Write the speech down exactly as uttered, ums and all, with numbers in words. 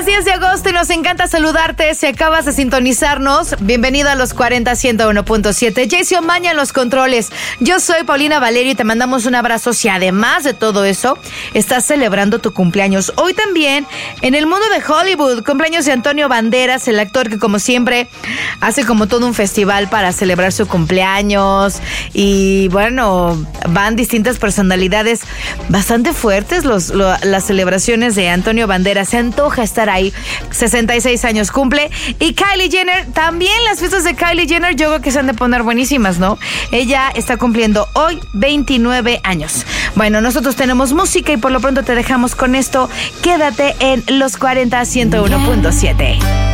diez de agosto y nos encanta saludarte. Si acabas de sintonizarnos, bienvenido a los cuarenta ciento uno punto siete. Jaycee Omaña en los controles. Yo soy Paulina Valerio y te mandamos un abrazo. Si además de todo eso, estás celebrando tu cumpleaños. Hoy también, en el mundo de Hollywood, cumpleaños de Antonio Banderas, el actor que como siempre hace como todo un festival para celebrar su cumpleaños. Y bueno, van distintas personalidades bastante fuertes los, lo, las celebraciones de Antonio Banderas. Se antoja estar ahí. sesenta y seis años cumple. Y Kylie Jenner, también las fiestas de Kylie Jenner yo creo que se han de poner buenísimas, ¿no? Ella está cumpliendo hoy veintinueve años. Bueno, nosotros tenemos música y por lo pronto te dejamos con esto. Quédate en los cuarenta ciento uno punto siete.